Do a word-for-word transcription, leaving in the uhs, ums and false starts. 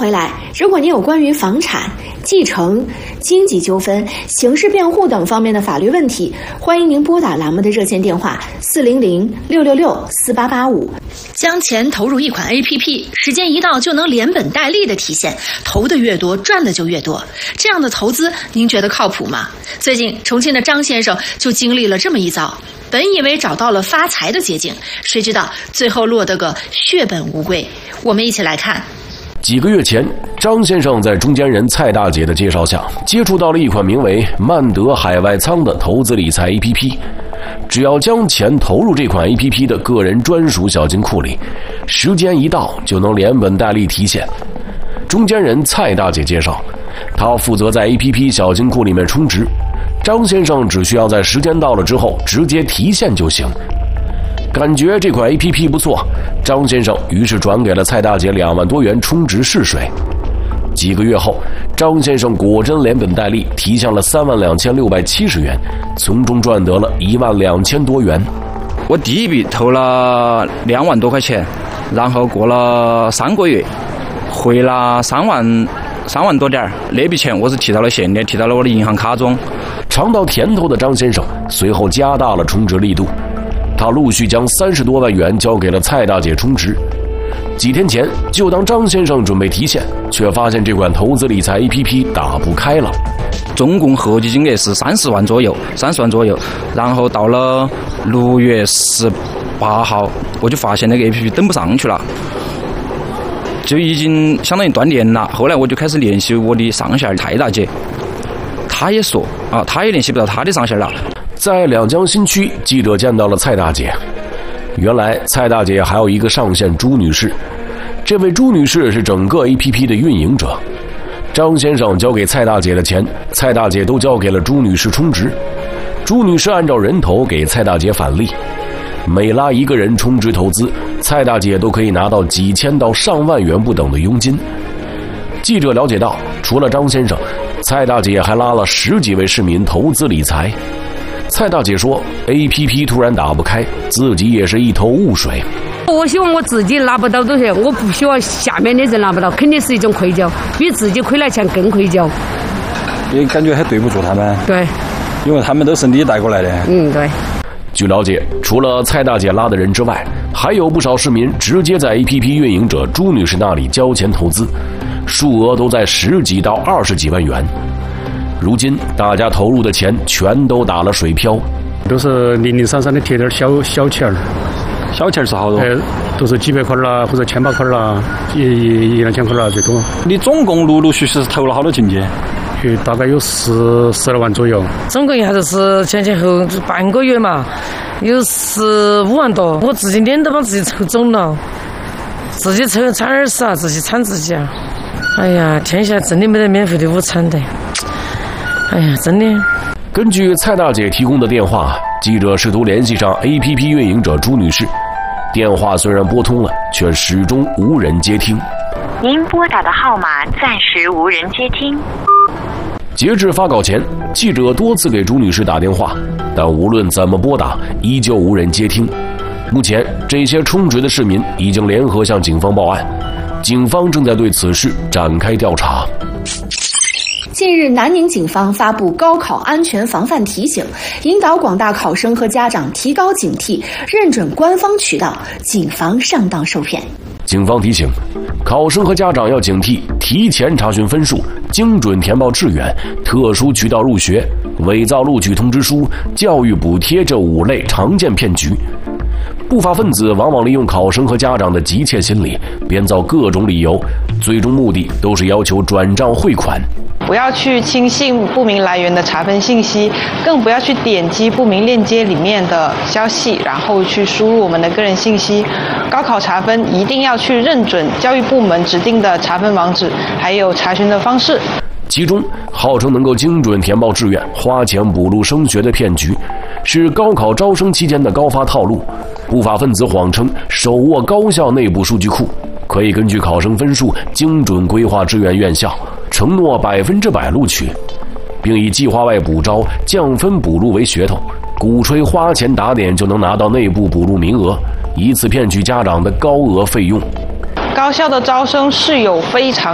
回来，如果您有关于房产、继承、经济纠纷、刑事辩护等方面的法律问题，欢迎您拨打栏目的热线电话四零零六六六四八八五。将钱投入一款 A P P， 时间一到就能连本带利的体现，投的越多，赚的就越多。这样的投资，您觉得靠谱吗？最近，重庆的张先生就经历了这么一遭。本以为找到了发财的捷径，谁知道最后落得个血本无归。我们一起来看。 几个月前，张先生在中间人蔡大姐的介绍下，接触到了一款名为曼德海外仓的投资理财 A P P。只要将钱投入这款 A P P 的个人专属小金库里，时间一到就能连本带利提现。中间人蔡大姐介绍，她负责在 A P P 小金库里面充值，张先生只需要在时间到了之后直接提现就行。感觉这款 A P P 不错，张先生于是转给了蔡大姐两万多元充值试水。几个月后，张先生果真连本带利提现了三万两千六百七十元，从中赚得了一万两千多元。 我第一笔投了两万多块钱，然后过了三个月，回了三万三万多点儿，那笔钱我是提到了现的，提到了我的银行卡中。 尝到甜头的张先生随后加大了充值力度，他陆续将三十多万元交给了蔡大姐充值。几天前，就当张先生准备提现，却发现这款投资理财 A P P 打不开了。 总共合计金额是三十万左右，三十万左右。然后到了六月十八号，我就发现那个 A P P 登不上去了，就已经相当于断电了。后来我就开始联系我的上线蔡大姐，她也说啊，她也联系不到她的上线了。 在两江新区，记者见到了蔡大姐。原来蔡大姐还有一个上线朱女士，这位朱女士是整个 A P P 的运营者。张先生交给蔡大姐的钱，蔡大姐都交给了朱女士充值，朱女士按照人头给蔡大姐返利。每拉一个人充值投资，蔡大姐都可以拿到几千到上万元不等的佣金。记者了解到，除了张先生，蔡大姐还拉了十几位市民投资理财。蔡大姐说 A P P 突然打不开，自己也是一头雾水。 我希望我自己拿不到多少，我不希望下面的人拿不到，肯定是一种愧疚，比自己亏了钱更愧疚。 也感觉很对不住他们。 对， 因为他们都是你带过来的。 嗯，对。 据了解，除了蔡大姐拉的人之外，还有不少市民直接在 A P P 运营者朱女士那里交钱投资，数额都在十几到二十几万元。如今大家投入的钱全都打了水漂， 都是零零散散的贴点小小钱儿， 小钱是好多， 呃，都是几百块啦，或者千把块啦，一一两千块啦最多。 你总共陆陆续续投了好多进去？ 大概有十十二万左右。 总共一下子是前前后半个月嘛，有十五万多，我自己脸都把自己抽肿了，自己抽餐耳屎啊，自己铲自己啊。哎呀，天下真的没得免费的午餐的。哎呀，真的。 根据蔡大姐提供的电话，记者试图联系上 A P P 运营者朱女士，电话虽然拨通了，却始终无人接听。 您拨打的号码暂时无人接听。 截至发稿前，记者多次给朱女士打电话，但无论怎么拨打，依旧无人接听。目前，这些充值的市民已经联合向警方报案，警方正在对此事展开调查。 近日，南宁警方发布高考安全防范提醒，引导广大考生和家长提高警惕，认准官方渠道，谨防上当受骗。 警方提醒，考生和家长要警惕提前查询分数、精准填报志愿、特殊渠道入学、伪造录取通知书、教育补贴这五类常见骗局。不法分子往往利用考生和家长的急切心理，编造各种理由，最终目的都是要求转账汇款。 不要去轻信不明来源的查分信息，更不要去点击不明链接里面的消息，然后去输入我们的个人信息。高考查分一定要去认准教育部门指定的查分网址，还有查询的方式。 其中，号称能够精准填报志愿、花钱补录升学的骗局，是高考招生期间的高发套路。不法分子谎称手握高校内部数据库，可以根据考生分数精准规划志愿院校，承诺百分之百录取，并以计划外补招、降分补录为噱头，鼓吹花钱打点就能拿到内部补录名额，以此骗取家长的高额费用。 高校的招生是有非常